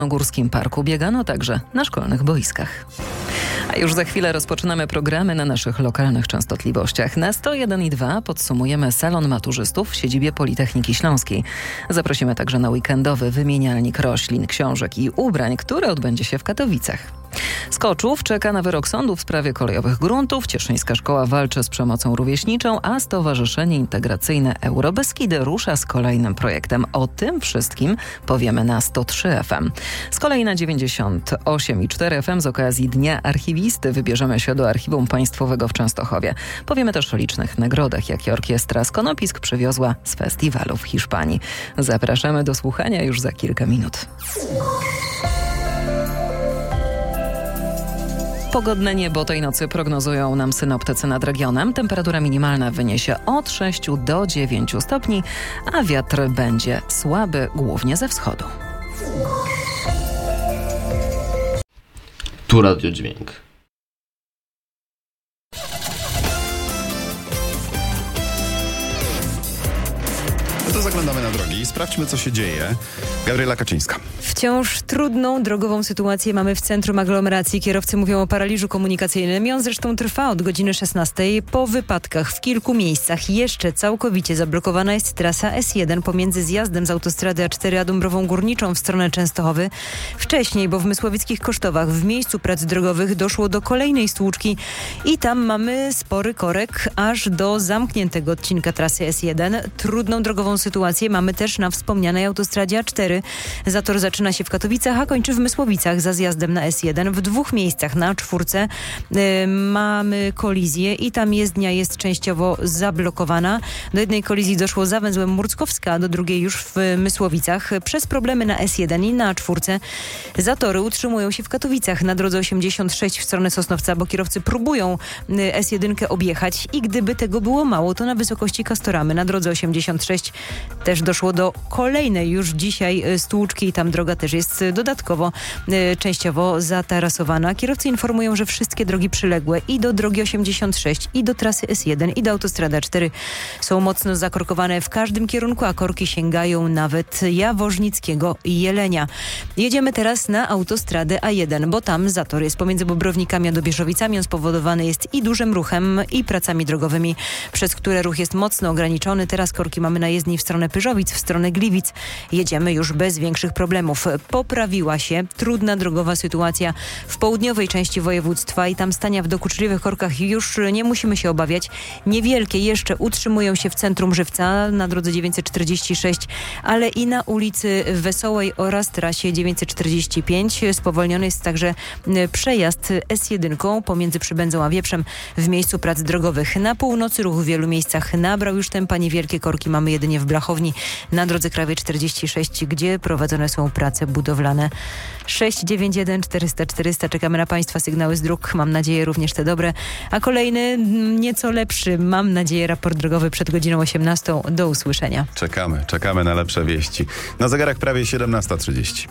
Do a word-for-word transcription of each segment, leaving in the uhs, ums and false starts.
W Górskim Parku biegano także na szkolnych boiskach. A już za chwilę rozpoczynamy programy na naszych lokalnych częstotliwościach. Na sto jeden i dwa podsumujemy salon maturzystów w siedzibie Politechniki Śląskiej. Zaprosimy także na weekendowy wymienialnik roślin, książek i ubrań, który odbędzie się w Katowicach. Skoczów czeka na wyrok sądu w sprawie kolejowych gruntów. Cieszyńska Szkoła walczy z przemocą rówieśniczą, a Stowarzyszenie Integracyjne Eurobeskidy rusza z kolejnym projektem. O tym wszystkim powiemy na sto trzy F M. Z kolei na dziewięćdziesiąt osiem i cztery F M z okazji Dnia Archiwisty wybierzemy się do Archiwum Państwowego w Częstochowie. Powiemy też o licznych nagrodach, jakie orkiestra z Konopisk przywiozła z festiwalu w Hiszpanii. Zapraszamy do słuchania już za kilka minut. Pogodne niebo tej nocy prognozują nam synoptycy nad regionem. Temperatura minimalna wyniesie od sześciu do dziewięciu stopni, a wiatr będzie słaby, głównie ze wschodu. Tu radiodźwięk. No to zaglądamy na drogi i sprawdźmy, co się dzieje. Gabriela Kaczyńska. Wciąż trudną drogową sytuację mamy w centrum aglomeracji. Kierowcy mówią o paraliżu komunikacyjnym i on zresztą trwa od godziny szesnastej. Po wypadkach w kilku miejscach jeszcze całkowicie zablokowana jest trasa S jeden pomiędzy zjazdem z autostrady A cztery a Dąbrową Górniczą w stronę Częstochowy. Wcześniej, bo w Mysłowickich Kosztowach w miejscu prac drogowych doszło do kolejnej stłuczki i tam mamy spory korek aż do zamkniętego odcinka trasy S jeden. Trudną drogową sytuację mamy też na wspomnianej autostradzie A cztery. Zator zaczyna się w Katowicach, a kończy w Mysłowicach za zjazdem na S jeden. W dwóch miejscach na czwórce y, mamy kolizję i tam jezdnia jest częściowo zablokowana. Do jednej kolizji doszło za węzłem Murckowska, a do drugiej już w Mysłowicach. Przez problemy na S jeden i na czwórce zatory utrzymują się w Katowicach na drodze osiemdziesiąt sześć w stronę Sosnowca, bo kierowcy próbują y, S jeden objechać i gdyby tego było mało, to na wysokości Kastoramy na drodze osiemdziesiąt sześć też doszło do kolejnej już dzisiaj stłuczki i tam droga też jest dodatkowo y, częściowo zatarasowana. Kierowcy informują, że wszystkie drogi przyległe i do drogi osiemdziesiąt sześć, i do trasy S jeden, i do autostrady A cztery są mocno zakorkowane w każdym kierunku, a korki sięgają nawet Jaworznickiego i Jelenia. Jedziemy teraz na autostradę A jeden, bo tam zator jest pomiędzy Bobrownikami a Dobieżowicami. On spowodowany jest i dużym ruchem, i pracami drogowymi, przez które ruch jest mocno ograniczony. Teraz korki mamy na jezdni w stronę Pyrzowic, w stronę Gliwic. Jedziemy już bez większych problemów. Poprawiła się trudna drogowa sytuacja w południowej części województwa i tam stania w dokuczliwych korkach już nie musimy się obawiać. Niewielkie jeszcze utrzymują się w centrum Żywca na drodze dziewięćset czterdzieści sześć, ale i na ulicy Wesołej oraz trasie dziewięćset czterdzieści pięć. Spowolniony jest także przejazd S jeden pomiędzy Przybędzą a Wieprzem w miejscu prac drogowych. Na północy ruch w wielu miejscach nabrał już tempa. Niewielkie korki mamy jedynie w Blachowni na drodze Krawie czterdzieści sześć, gdzie prowadzone są prace budowlane. sześć dziewięć jeden czterysta czterysta. Czekamy na Państwa sygnały z dróg. Mam nadzieję również te dobre. A kolejny, nieco lepszy, mam nadzieję, raport drogowy przed godziną osiemnastą. Do usłyszenia. Czekamy, czekamy na lepsze wieści. Na zegarach prawie siedemnasta trzydzieści.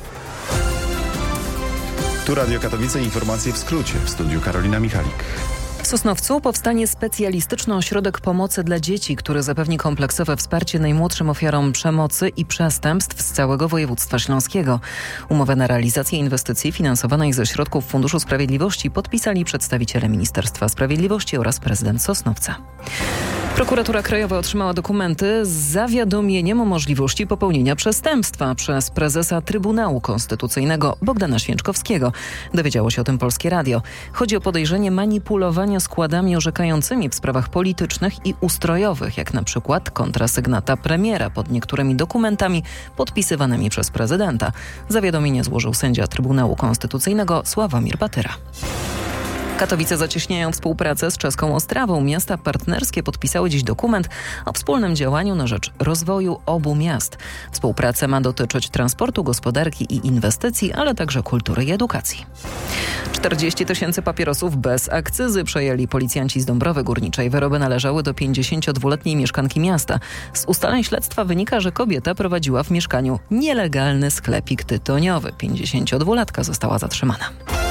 Tu Radio Katowice, informacje w skrócie. W studiu Karolina Michalik. W Sosnowcu powstanie specjalistyczny ośrodek pomocy dla dzieci, który zapewni kompleksowe wsparcie najmłodszym ofiarom przemocy i przestępstw z całego województwa śląskiego. Umowę na realizację inwestycji finansowanej ze środków Funduszu Sprawiedliwości podpisali przedstawiciele Ministerstwa Sprawiedliwości oraz prezydent Sosnowca. Prokuratura Krajowa otrzymała dokumenty z zawiadomieniem o możliwości popełnienia przestępstwa przez prezesa Trybunału Konstytucyjnego Bogdana Święczkowskiego. Dowiedziało się o tym Polskie Radio. Chodzi o podejrzenie manipulowania składami orzekającymi w sprawach politycznych i ustrojowych, jak na przykład kontrasygnata premiera pod niektórymi dokumentami podpisywanymi przez prezydenta. Zawiadomienie złożył sędzia Trybunału Konstytucyjnego Sławomir Batyra. Katowice zacieśniają współpracę z czeską Ostrawą. Miasta partnerskie podpisały dziś dokument o wspólnym działaniu na rzecz rozwoju obu miast. Współpraca ma dotyczyć transportu, gospodarki i inwestycji, ale także kultury i edukacji. czterdzieści tysięcy papierosów bez akcyzy przejęli policjanci z Dąbrowy Górniczej. Wyroby należały do pięćdziesięciodwuletniej mieszkanki miasta. Z ustaleń śledztwa wynika, że kobieta prowadziła w mieszkaniu nielegalny sklepik tytoniowy. pięćdziesięciodwulatka została zatrzymana.